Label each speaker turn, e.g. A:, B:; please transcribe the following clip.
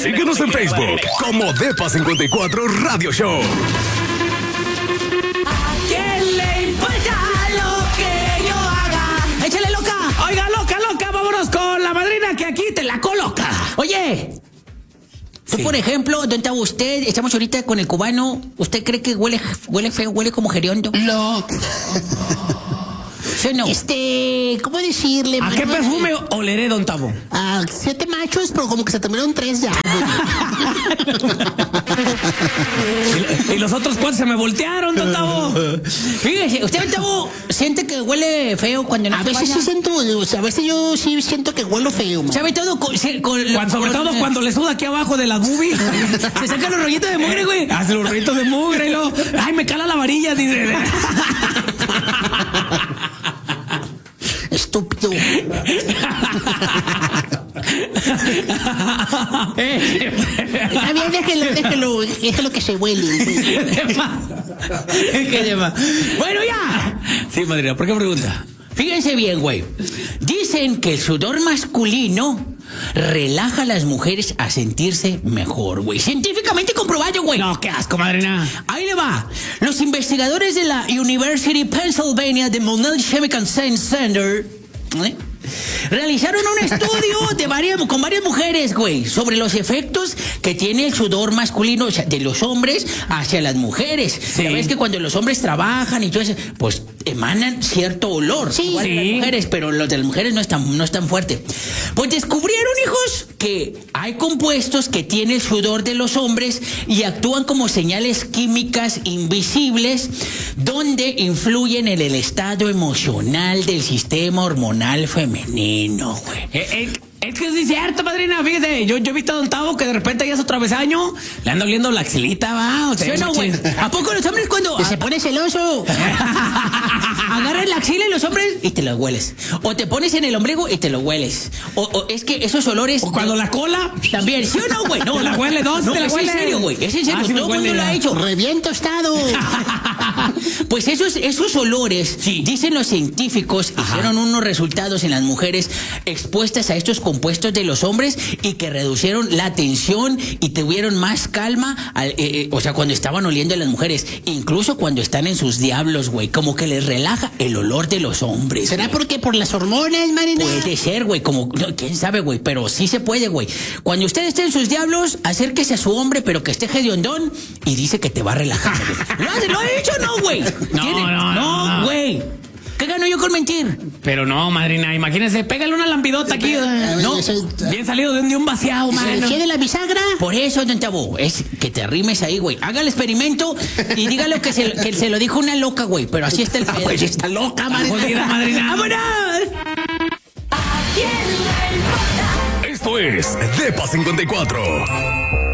A: Síguenos en Facebook como Depa54 Radio Show.
B: ¿A quién le importa lo que yo haga? ¡Échale loca!
C: Oiga, loca, vámonos con la madrina que aquí te la coloca.
B: Oye, tú, por ejemplo, ¿dónde está usted? Estamos ahorita con el cubano. ¿Usted cree que huele feo, huele como geriondo?
D: Loco.
B: ¿Sí o no?
D: ¿Cómo decirle?
C: ¿A qué perfume oleré, don Tavo?
D: A 7 machos, pero como que se terminaron 3 ya.
C: Y los otros 4 se me voltearon, don Tavo.
B: Fíjese, ¿usted, don Tavo, siente que huele feo cuando no
D: A veces sí siento, a veces yo sí siento que huelo feo, man.
B: ¿Sabe todo?
C: Sobre todo cuando le suda aquí abajo de las boobies.
B: Se sacan los rollitos de mugre, güey.
C: Hace los rollitos de mugre y luego, ay, me cala la varilla, dice.
D: Estúpido. Está bien, déjelo que se huele.
B: Bueno, ya.
C: Sí, madrina, ¿por qué pregunta?
B: Fíjense bien, güey. Dicen que el sudor masculino relaja a las mujeres a sentirse mejor, güey. Científicamente comprobado, güey.
C: No, qué asco, madrina.
B: Ahí le va. Los investigadores de la University of Pennsylvania de Monell Chemical Science Center realizaron un estudio con varias mujeres, güey, sobre los efectos que tiene el sudor masculino, o sea, de los hombres hacia las mujeres.
C: Sí.
B: Ya ves que cuando los hombres trabajan y todo eso, pues emanan cierto olor.
D: Sí.
B: Igual que las mujeres, pero los de las mujeres no es tan fuerte. Pues descubrieron, hijos, que hay compuestos que tiene el sudor de los hombres y actúan como señales químicas invisibles donde influyen en el estado emocional del sistema hormonal femenino, güey.
C: Es que sí es cierto, madrina, fíjese, yo he visto a don Tavo que de repente ya es otra vez año, le anda oliendo la axilita, va, o sea,
B: ¿Sí o no, güey? ¿A poco los hombres cuando
D: Se pone celoso.
B: agarran la axila y los hombres y te los hueles? O te pones en el ombligo y te lo hueles. O es que esos olores...
C: o cuando la cola,
B: También, ¿sí o no, güey? No,
C: te la huele, no,
B: no,
C: te la
B: es
C: huele.
B: en serio, güey. Es en serio,
C: Sí me
B: todo el
C: huele,
B: mundo lo ha
C: ya.
B: hecho.
D: Reviento estado.
B: Pues esos olores, dicen los científicos, hicieron unos resultados en las mujeres expuestas a estos compuestos de los hombres y que redujeron la tensión y tuvieron más calma, o sea, cuando estaban oliendo a las mujeres, incluso cuando están en sus diablos, güey, como que les relaja el olor de los hombres.
D: ¿Será
B: güey.
D: porque por las hormonas, marina?
B: Puede ser, güey, como, no, quién sabe, güey, pero sí se puede, güey. Cuando usted esté en sus diablos, acérquese a su hombre, pero que esté hediondón y dice que te va a relajar, güey. ¿Lo he dicho o no, güey?
C: No,
B: güey. ¿Qué gano yo con mentir?
C: pero no, madrina, imagínese, pégale una lambidota aquí, no, bien salido de un vaciado,
D: ¿Se
C: mano.
D: quiere la bisagra?
B: Por eso, don Tabo, es que te arrimes ahí, güey. Haga el experimento y dígalo que se lo dijo una loca, güey. Pero así está el pedo.
D: Pues está loca,
C: Está
D: marina.
C: jodida, madrina.
B: ¡Vámonos!
A: Esto es Depa54.